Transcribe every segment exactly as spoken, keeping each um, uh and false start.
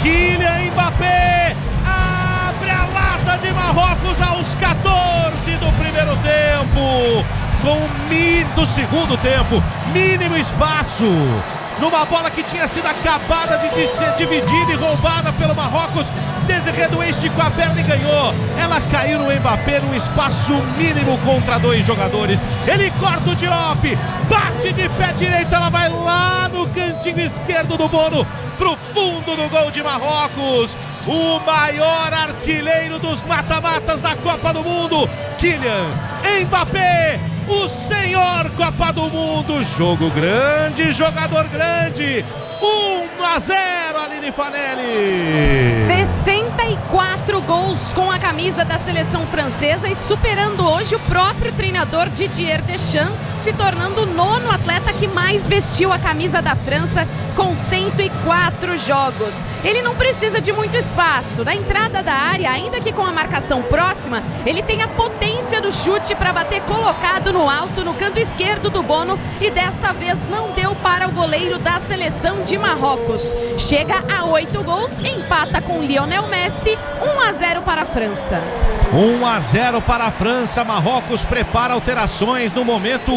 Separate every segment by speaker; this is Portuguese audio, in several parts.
Speaker 1: Kylian Mbappé abre a lata de Marrocos aos quatorze do primeiro tempo. Com mi... do segundo tempo, mínimo espaço. Numa bola que tinha sido acabada de ser dividida e roubada pelo Marrocos, Desiré Doué esticou a perna e ganhou. Ela caiu no Mbappé num espaço mínimo contra dois jogadores. Ele corta o Diop, bate de pé direito, ela vai lá no cantinho esquerdo do Bono, pro fundo do gol de Marrocos. O maior artilheiro dos mata-matas da Copa do Mundo, Kylian Mbappé, o senhor Copa do Mundo. Jogo grande, jogador grande. um a zero, Aline Fanelli.
Speaker 2: sessenta e quatro gols com a camisa da seleção francesa e superando hoje o próprio treinador Didier Deschamps, se tornando o nono atleta que mais vestiu a camisa da França com cento e quatro jogos. Ele não precisa de muito espaço. Na entrada da área, ainda que com a marcação próxima, ele tem a potência do chute para bater colocado no alto no canto esquerdo do Bono e desta vez não deu para o goleiro da seleção de Marrocos. Chega a oito gols, empata com Lionel Messi, um a zero para a França.
Speaker 1: um a zero para a França. Marrocos prepara alterações no momento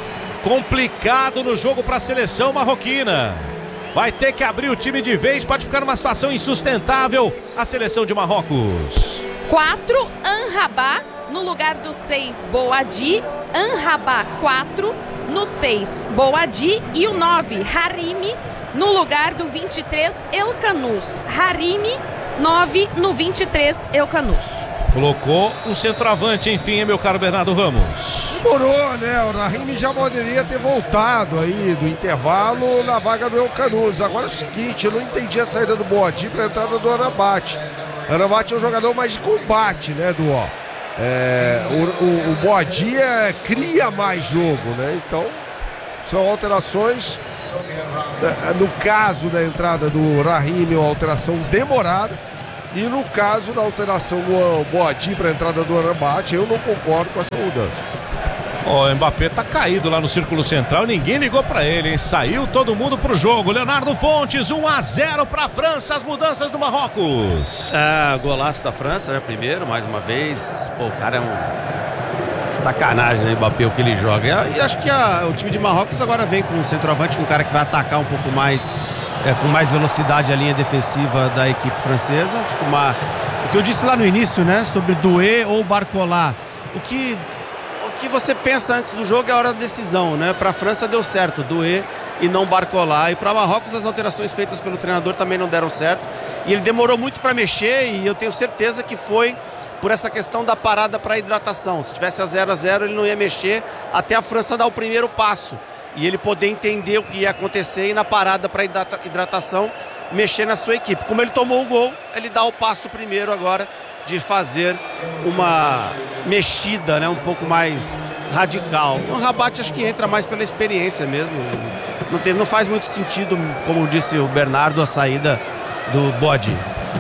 Speaker 1: complicado no jogo para a seleção marroquina. Vai ter que abrir o time de vez, pode ficar numa situação insustentável a seleção de Marrocos.
Speaker 2: quatro, Amrabat no lugar do seis, Boadi. Amrabat quatro, no seis, Boadi e o nove, Harimi, no lugar do vinte e três, El Khanous. Harimi, nove, no vinte e três, El Khanous.
Speaker 1: Colocou um centroavante, enfim, hein, meu caro Bernardo Ramos?
Speaker 3: Demorou, né? O Rahimi já poderia ter voltado aí do intervalo na vaga do El Khanous. Agora é o seguinte, eu não entendi a saída do Boadi para a entrada do Amrabat. O Amrabat é um jogador mais de combate, né, do ó. É, o, o, o Boadi é, cria mais jogo, né? Então, são alterações. No caso da entrada do Rahimi, uma alteração demorada. E no caso da alteração do Boadi para a entrada do Amrabat, eu não concordo com essa mudança.
Speaker 1: O Mbappé tá caído lá no círculo central, ninguém ligou para ele, hein? Saiu todo mundo pro jogo. Leonardo Fontes, um a zero para a França, as mudanças do Marrocos.
Speaker 4: É, golaço da França, né? Primeiro, mais uma vez. Pô, o cara é um sacanagem, né? Mbappé, o que ele joga. E acho que a, o time de Marrocos agora vem com um centroavante, com um cara que vai atacar um pouco mais, é, com mais velocidade a linha defensiva da equipe francesa. Fica uma... O que eu disse lá no início, né? Sobre Doué ou Barcola. O que... O que você pensa antes do jogo é a hora da decisão, né? Para a França deu certo, Doué e não Barcola. E para Marrocos as alterações feitas pelo treinador também não deram certo. E ele demorou muito para mexer e eu tenho certeza que foi por essa questão da parada para hidratação. Se tivesse a zero a zero ele não ia mexer até a França dar o primeiro passo e ele poder entender o que ia acontecer e na parada para hidratação mexer na sua equipe. Como ele tomou o gol, ele dá o passo primeiro agora de fazer uma mexida, né, um pouco mais radical. O Rabat acho que entra mais pela experiência mesmo. Não, teve, não faz muito sentido, como disse o Bernardo, a saída do Boadi.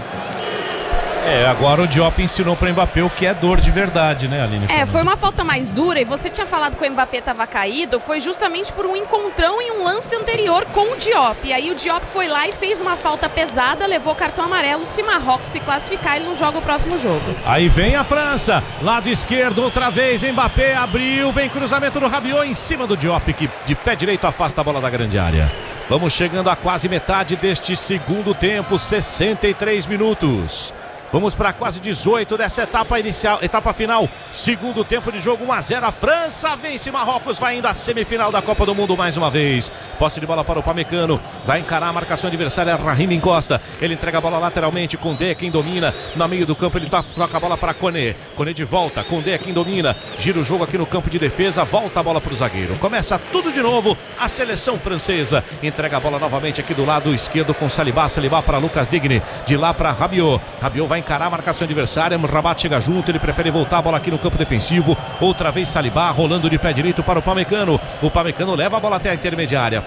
Speaker 1: É, agora o Diop ensinou para o Mbappé o que é dor de verdade, né, Aline?
Speaker 2: É, foi uma falta mais dura e você tinha falado que o Mbappé estava caído, foi justamente por um encontrão em um lance anterior com o Diop. E aí o Diop foi lá e fez uma falta pesada, levou cartão amarelo. Se Marrocos se classificar, ele não joga o próximo jogo.
Speaker 1: Aí vem a França, lado esquerdo outra vez, Mbappé abriu, vem cruzamento do Rabiot em cima do Diop, que de pé direito afasta a bola da grande área. Vamos chegando a quase metade deste segundo tempo, sessenta e três minutos. Vamos para quase dezoito dessa etapa inicial, etapa final, segundo tempo de jogo, um a zero. A França vence Marrocos, vai indo à semifinal da Copa do Mundo mais uma vez. Posse de bola para o Upamecano, vai encarar a marcação adversária, Raheem encosta, ele entrega a bola lateralmente, Koundé quem domina, no meio do campo ele toca a bola para Koné, Koné de volta, Koundé quem domina, gira o jogo aqui no campo de defesa, volta a bola para o zagueiro, começa tudo de novo, a seleção francesa, entrega a bola novamente aqui do lado esquerdo com Saliba, Saliba para Lucas Digne, de lá para Rabiot, Rabiot vai encarar a marcação adversária, Rabat chega junto, ele prefere voltar a bola aqui no campo defensivo, outra vez Saliba, rolando de pé direito para o Upamecano, o Upamecano leva a bola até a intermediária,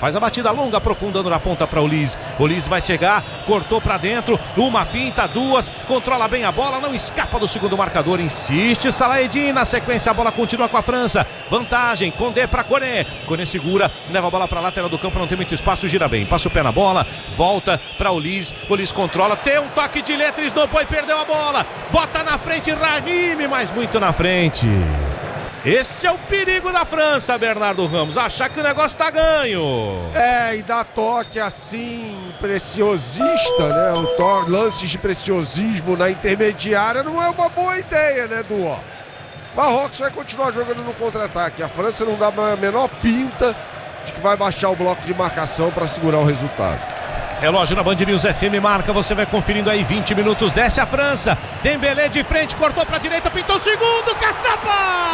Speaker 1: faz a batida longa, aprofundando na ponta para o Liz. O Liz vai chegar, cortou para dentro, uma finta, duas, controla bem a bola, não escapa do segundo marcador, insiste Salaedin, na sequência a bola continua com a França, vantagem, Condé para Koné, Koné segura, leva a bola para a lateral do campo, não tem muito espaço, gira bem, passa o pé na bola, volta para o Liz, o Liz controla, tem um toque de letra, esnopou e perdeu a bola, bota na frente Rahimi, mas muito na frente. Esse é o perigo da França, Bernardo Ramos, achar que o negócio tá ganho.
Speaker 3: É, e dá toque assim, preciosista, né? O to... Lances de preciosismo na intermediária não é uma boa ideia, né, Duó? Marrocos vai continuar jogando no contra-ataque. A França não dá a menor pinta de que vai baixar o bloco de marcação para segurar o resultado.
Speaker 1: Relógio na Band News F M marca, você vai conferindo aí, vinte minutos, desce a França. Dembélé de frente, cortou para a direita, pintou o segundo, Caçapa!